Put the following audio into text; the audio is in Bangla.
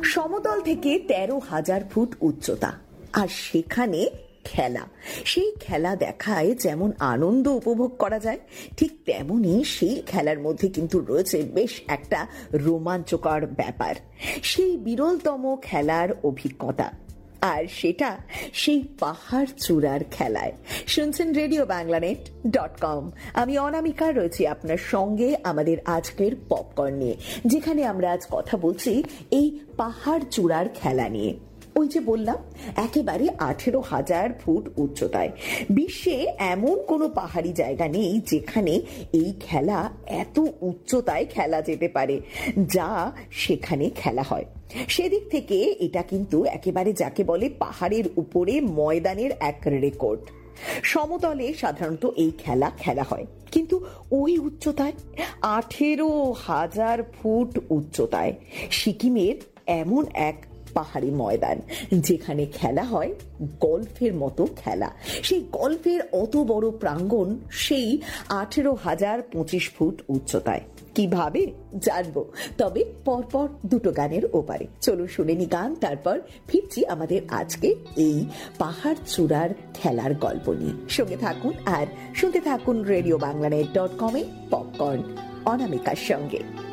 সমতল থেকে 13,000 ফুট উচ্চতা, আর সেখানে খেলা। সেই খেলা দেখায় যেমন আনন্দ উপভোগ করা যায়, ঠিক তেমনি সেই খেলার মধ্যে কিন্তু রয়েছে বেশ একটা রোমাঞ্চকর ব্যাপার, সেই বিরলতম খেলার অভিজ্ঞতা। আর সেটা সেই পাহাড় চূড়ার খেলায়। শুনছেন RadioBanglaNet.com। আমি অনামিকা রয়েছি আপনার সঙ্গে আমাদের আজকের পপকর্ন নিয়ে, যেখানে আমরা আজ কথা বলছি এই পাহাড় চূড়ার খেলা নিয়ে। ওই যে বললাম, একেবারে 18,000 ফুট উচ্চতায়। বিশ্বে এমন কোনো পাহাড়ি জায়গা নেই যেখানে এই খেলা এত উচ্চতায় খেলা যেতে পারে, যা সেখানে খেলা হয়। সেদিক থেকে এটা কিন্তু একেবারে যাকে বলে পাহাড়ের উপরে ময়দানের এক রেকর্ড। সমতলে সাধারণত এই খেলা হয়, কিন্তু ওই উচ্চতায় 18,000 ফুট উচ্চতায় সিকিমের এমন এক পাহাড়ি ময়দান, যেখানে খেলা হয় গল্ফের মতো খেলা। সেই গল্ফের অত বড় প্রাঙ্গণ সেই 18,025 ফুট উচ্চতায়। কিভাবে জানবো, তবে পরপর দুটো গানের ওপারে। চলুন শুনে নি গান, তারপর ফিরছি আমাদের আজকে এই পাহাড় চূড়ার খেলার গল্প নিয়ে। সঙ্গে থাকুন আর শুনতে থাকুন RadioBanglaNet.com-এ পপকর্ন অনামিকার সঙ্গে।